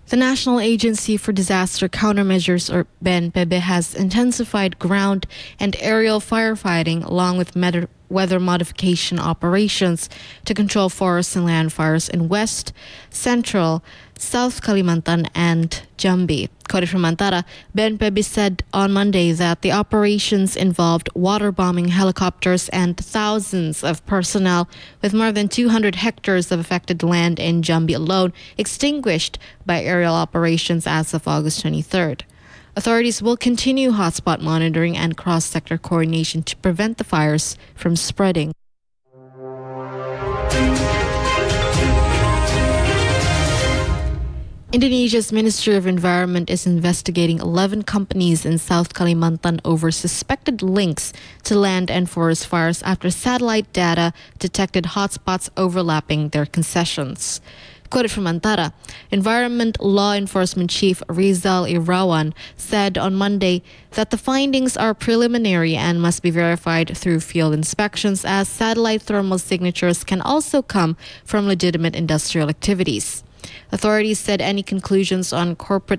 The National Agency for Disaster Countermeasures, or BNPB, has intensified ground and aerial firefighting along with weather modification operations to control forest and land fires in West, Central, South Kalimantan and Jambi. Quoted from Antara, BNPB said on Monday that the operations involved waterbombing helicopters and thousands of personnel, with more than 200 hectares of affected land in Jambi alone extinguished by aerial operations as of August 23rd. Authorities will continue hotspot monitoring and cross-sector coordination to prevent the fires from spreading. Indonesia's Ministry of Environment is investigating 11 companies in South Kalimantan over suspected links to land and forest fires after satellite data detected hotspots overlapping their concessions. Quoted from Antara, Environment Law Enforcement Chief Rizal Irawan said on Monday that the findings are preliminary and must be verified through field inspections, as satellite thermal signatures can also come from legitimate industrial activities. Authorities said any conclusions on corporate